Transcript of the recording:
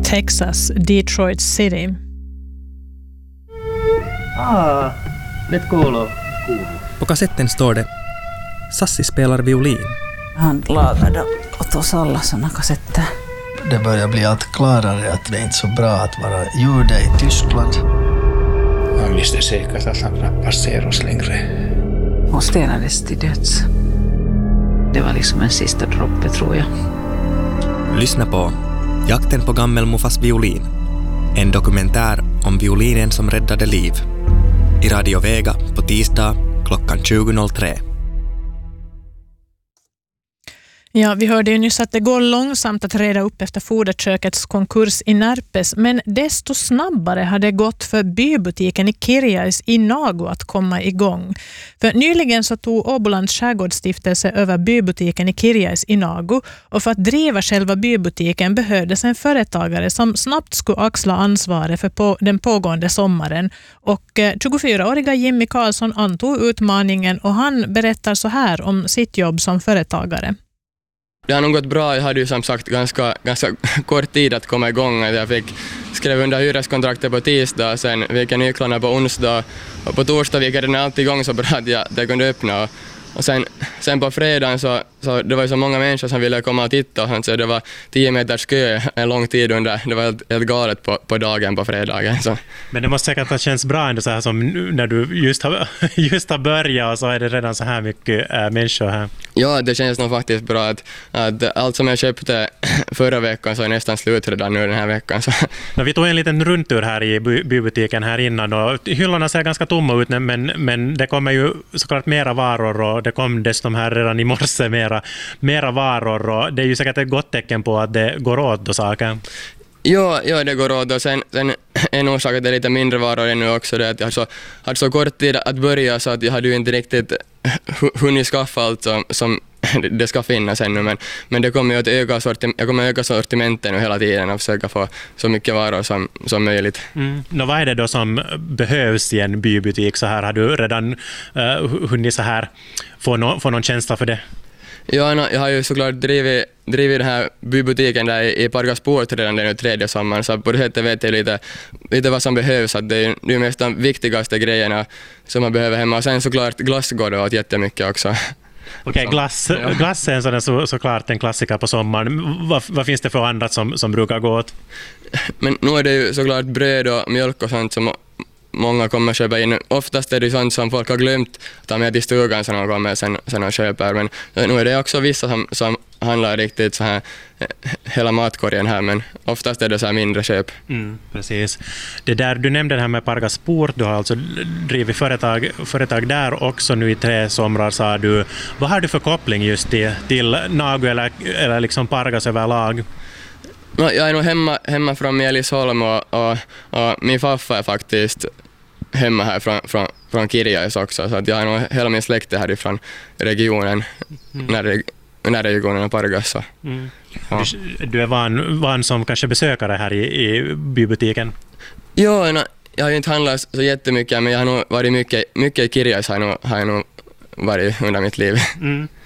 Texas, Detroit City. Nyt kuuluu. På kassetten står det Sassi spelar violin. Han lagade åt oss alla såna kassetter. Det börjar bli allt klarare att det är inte så bra att vara jude i Tyskland. Han visste säkert att han passerar oss längre. Hon stenades till döds. Det var liksom en sista droppe, tror jag. Lyssna på Jakten på gammelmuffas violin. En dokumentär om violinen som räddade liv. I Radio Vega på tisdag klockan 20.03. Ja, vi hörde ju nyss att det går långsamt att reda upp efter foderkökets konkurs i Närpes, men desto snabbare har det gått för bybutiken i Kirjais i Nagu att komma igång. För nyligen så tog Åbolands skärgårdsstiftelse över bybutiken i Kirjais i Nagu, och för att driva själva bybutiken behövdes en företagare som snabbt skulle axla ansvaret för den pågående sommaren. Och 24-åriga Jimmy Karlsson antog utmaningen, och han berättar så här om sitt jobb som företagare. Det har nog gått bra. Jag hade ju som sagt ganska kort tid att komma igång. Jag fick skriva under hyreskontraktet på tisdag, sen fick jag nycklarna på onsdag, och på torsdag gick den alltid igång så bra att jag kunde öppna. Och sen på fredagen så det var ju så många människor som ville komma och titta, så det var 10 meters kö en lång tid under. Det var helt galet på dagen på fredagen. Så. Men det måste säkert ha känts bra ändå så här som när du just har börjat och så är det redan så här mycket människor här. Ja, det känns nog faktiskt bra att allt som jag köpte förra veckan så är nästan slut redan nu den här veckan. Så. Vi tog en liten rundtur här i bybutiken här innan, och hyllorna ser ganska tomma ut, men det kommer ju såklart mera varor, och det kom dessutom här redan i morse mera varor, och det är ju säkert ett gott tecken på att det går åt då saker. Ja, det går åt, och sen en orsak att det är lite mindre varor ännu också, det att jag hade så kort tid att börja, så att jag hade ju inte riktigt hunnit skaffa allt som det ska finnas ännu, men det kommer ju att öka sortimenten nu hela tiden och försöka få så mycket varor som möjligt. Vad är det då som behövs i en bybutik så här? Har du redan hunnit så här få någon känsla för det? Ja, jag har ju såklart drivit den här bybutiken där i Pargasport redan den 3:e sommaren, så på det sättet vet jag lite vad som behövs. Att det är mest de viktigaste grejerna som man behöver hemma. Och sen såklart glass går det åt jättemycket också. Okej, glass är en sådan såklart en klassiker på sommaren. Vad finns det för annat som brukar gå åt? Men nu är det ju såklart bröd och mjölk och sånt som många kommer köpa in. Oftast är det sånt som folk har glömt att ta med till stugan, så de kommer sen och köper. Men nu är det också vissa som handlar riktigt så här hela matkorgen här, men oftast är det så här mindre köp. Precis. Det där du nämnde det här med Pargasport, du har alltså drivit företag där också nu i 3 somrar, sa du. Vad har du för koppling just till Nagu eller liksom Pargas överlag? Jag är nog hemma från Mielisholm, och min farfar är faktiskt hemma här från Kirjais också, så att jag har nog hela min släkt härifrån regionen, när regionen är Pargas. Så. Ja. Du är van som kanske besökare här i bybutiken? Ja, jag har ju inte handlat så jättemycket, men jag har nog varit mycket i Kirjais har jag nog varit under mitt liv.